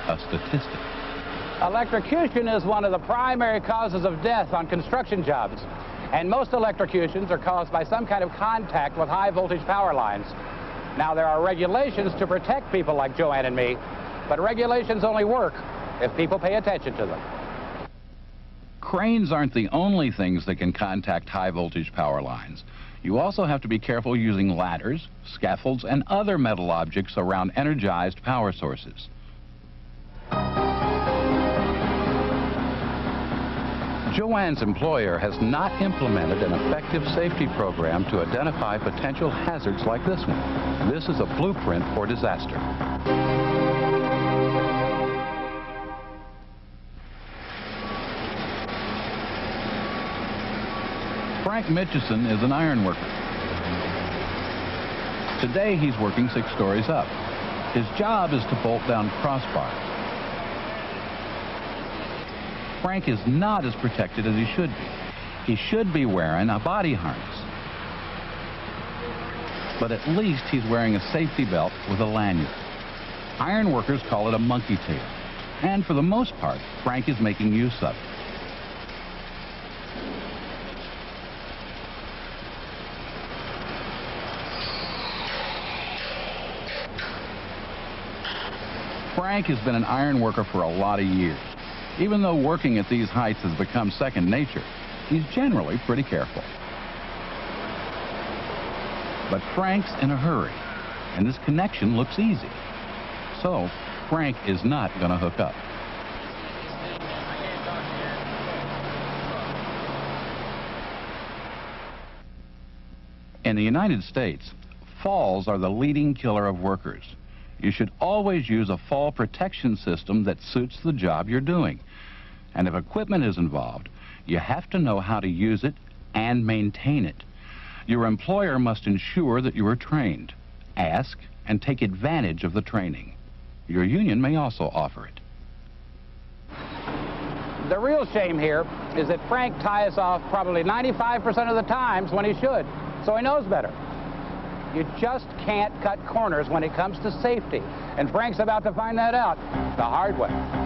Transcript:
a statistic. Electrocution is one of the primary causes of death on construction jobs. And most electrocutions are caused by some kind of contact with high voltage power lines. Now, there are regulations to protect people like Joanne and me, but regulations only work if people pay attention to them. Cranes aren't the only things that can contact high voltage power lines. You also have to be careful using ladders, scaffolds, and other metal objects around energized power sources. Joanne's employer has not implemented an effective safety program to identify potential hazards like this one. This is a blueprint for disaster. Frank Mitchison is an iron worker. Today he's working 6 stories up. His job is to bolt down crossbars. Frank is not as protected as he should be. He should be wearing a body harness. But at least he's wearing a safety belt with a lanyard. Iron workers call it a monkey tail. And for the most part, Frank is making use of it. Frank has been an iron worker for a lot of years. Even though working at these heights has become second nature, he's generally pretty careful. But Frank's in a hurry, and this connection looks easy. So, Frank is not going to hook up. In the United States, falls are the leading killer of workers. You should always use a fall protection system that suits the job you're doing. And if equipment is involved, you have to know how to use it and maintain it. Your employer must ensure that you are trained. Ask and take advantage of the training. Your union may also offer it. The real shame here is that Frank ties off probably 95% of the times when he should, so he knows better. You just can't cut corners when it comes to safety, and Frank's about to find that out the hard way.